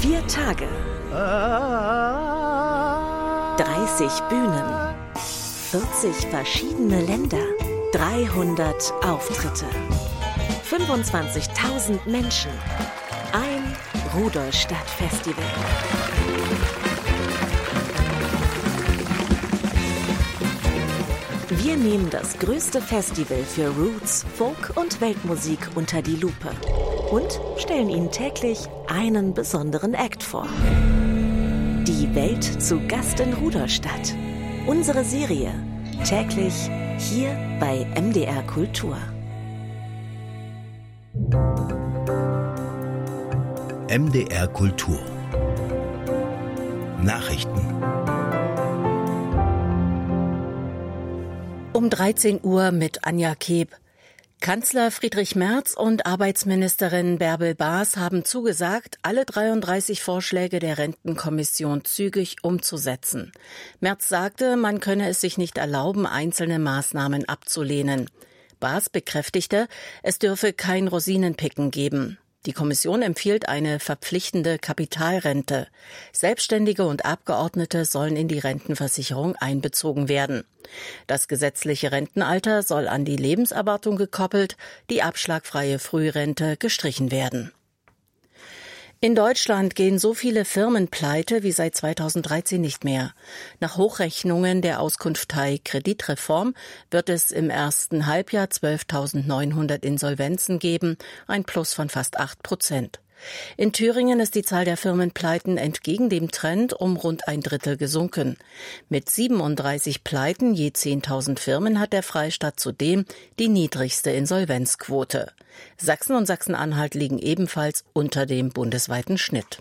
4 Tage, 30 Bühnen, 40 verschiedene Länder, 300 Auftritte, 25.000 Menschen, ein Rudolstadt-Festival. Wir nehmen das größte Festival für Roots, Folk und Weltmusik unter die Lupe und stellen Ihnen täglich einen besonderen Act vor. Die Welt zu Gast in Rudolstadt. Unsere Serie täglich hier bei MDR Kultur. MDR Kultur. Nachrichten. Um 13 Uhr mit Anja Keb. Kanzler Friedrich Merz und Arbeitsministerin Bärbel Baas haben zugesagt, alle 33 Vorschläge der Rentenkommission zügig umzusetzen. Merz sagte, man könne es sich nicht erlauben, einzelne Maßnahmen abzulehnen. Baas bekräftigte, es dürfe kein Rosinenpicken geben. Die Kommission empfiehlt eine verpflichtende Kapitalrente. Selbstständige und Abgeordnete sollen in die Rentenversicherung einbezogen werden. Das gesetzliche Rentenalter soll an die Lebenserwartung gekoppelt, die abschlagfreie Frührente gestrichen werden. In Deutschland gehen so viele Firmen pleite wie seit 2013 nicht mehr. Nach Hochrechnungen der Auskunftei Kreditreform wird es im ersten Halbjahr 12.900 Insolvenzen geben, ein Plus von fast 8%. In Thüringen ist die Zahl der Firmenpleiten entgegen dem Trend um rund ein Drittel gesunken. Mit 37 Pleiten je 10.000 Firmen hat der Freistaat zudem die niedrigste Insolvenzquote. Sachsen und Sachsen-Anhalt liegen ebenfalls unter dem bundesweiten Schnitt.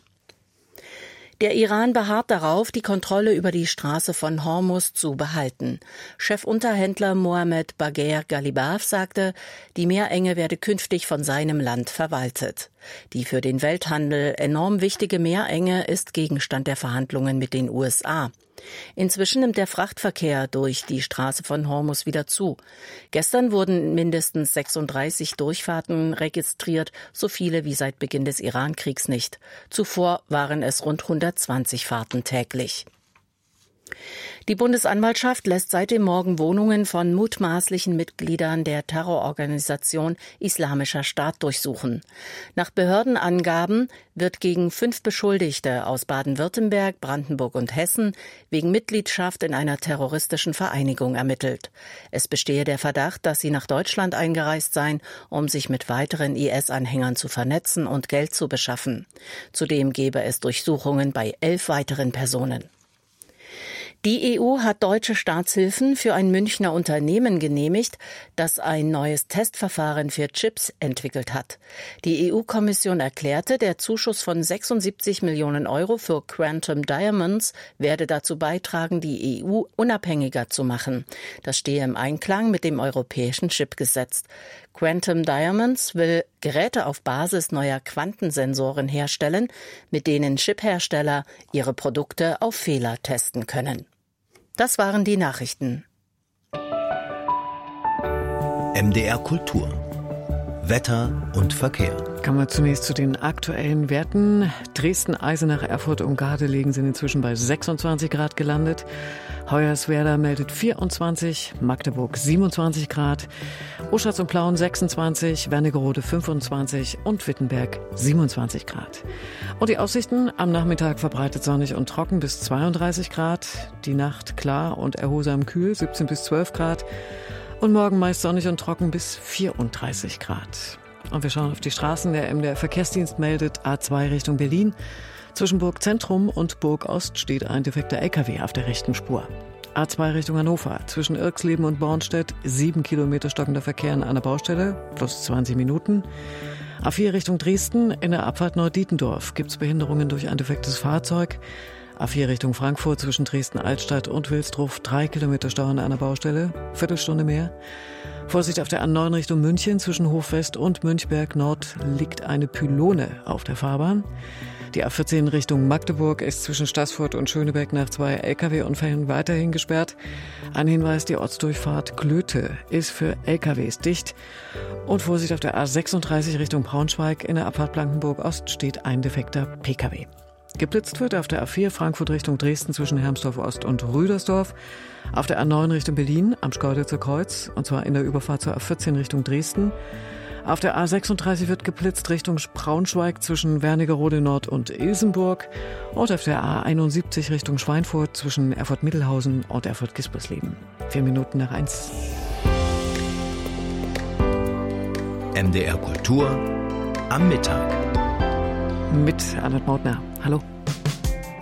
Der Iran beharrt darauf, die Kontrolle über die Straße von Hormuz zu behalten. Chefunterhändler Mohammed Bagher Ghalibaf sagte, die Meerenge werde künftig von seinem Land verwaltet. Die für den Welthandel enorm wichtige Meerenge ist Gegenstand der Verhandlungen mit den USA. Inzwischen nimmt der Frachtverkehr durch die Straße von Hormuz wieder zu. Gestern wurden mindestens 36 Durchfahrten registriert, so viele wie seit Beginn des Iran-Kriegs nicht. Zuvor waren es rund 120 Fahrten täglich. Die Bundesanwaltschaft lässt seit dem Morgen Wohnungen von mutmaßlichen Mitgliedern der Terrororganisation Islamischer Staat durchsuchen. Nach Behördenangaben wird gegen 5 Beschuldigte aus Baden-Württemberg, Brandenburg und Hessen wegen Mitgliedschaft in einer terroristischen Vereinigung ermittelt. Es bestehe der Verdacht, dass sie nach Deutschland eingereist seien, um sich mit weiteren IS-Anhängern zu vernetzen und Geld zu beschaffen. Zudem gebe es Durchsuchungen bei 11 weiteren Personen. Die EU hat deutsche Staatshilfen für ein Münchner Unternehmen genehmigt, das ein neues Testverfahren für Chips entwickelt hat. Die EU-Kommission erklärte, der Zuschuss von 76 Millionen Euro für Quantum Diamonds werde dazu beitragen, die EU unabhängiger zu machen. Das stehe im Einklang mit dem europäischen Chipgesetz. Quantum Diamonds will Geräte auf Basis neuer Quantensensoren herstellen, mit denen Chiphersteller ihre Produkte auf Fehler testen können. Das waren die Nachrichten. MDR Kultur. Wetter und Verkehr. Kommen wir zunächst zu den aktuellen Werten. Dresden, Eisenach, Erfurt und Gardelegen sind inzwischen bei 26 Grad gelandet. Hoyerswerda meldet 24, Magdeburg 27 Grad, Oschatz und Plauen 26, Wernigerode 25 und Wittenberg 27 Grad. Und die Aussichten: am Nachmittag verbreitet sonnig und trocken bis 32 Grad, die Nacht klar und erholsam kühl 17 bis 12 Grad und morgen meist sonnig und trocken bis 34 Grad. Und wir schauen auf die Straßen. Der MDR Verkehrsdienst meldet A2 Richtung Berlin. Zwischen Burg Zentrum und Burg Ost steht ein defekter LKW auf der rechten Spur. A2 Richtung Hannover. Zwischen Irxleben und Bornstedt 7 Kilometer stockender Verkehr an einer Baustelle, plus 20 Minuten. A4 Richtung Dresden. In der Abfahrt Neu-Dietendorf gibt es Behinderungen durch ein defektes Fahrzeug. A4 Richtung Frankfurt zwischen Dresden-Altstadt und Wilsdruff 3 Kilometer Stau an einer Baustelle, Viertelstunde mehr. Vorsicht auf der A9 Richtung München, zwischen Hofwest und Münchberg Nord liegt eine Pylone auf der Fahrbahn. Die A14 Richtung Magdeburg ist zwischen Staßfurt und Schönebeck nach 2 Lkw-Unfällen weiterhin gesperrt. Ein Hinweis: die Ortsdurchfahrt Klöte ist für Lkws dicht. Und Vorsicht auf der A36 Richtung Braunschweig, in der Abfahrt Blankenburg Ost steht ein defekter Pkw. Geblitzt wird auf der A4 Frankfurt Richtung Dresden zwischen Hermsdorf Ost und Rüdersdorf. Auf der A9 Richtung Berlin am Schkeuditzer Kreuz, und zwar in der Überfahrt zur A14 Richtung Dresden. Auf der A36 wird geblitzt Richtung Braunschweig zwischen Wernigerode Nord und Ilsenburg. Und auf der A71 Richtung Schweinfurt zwischen Erfurt-Mittelhausen und Erfurt-Gispersleben. 4 Minuten nach 1. MDR Kultur am Mittag. Mit Arnold Mautner. Hallo.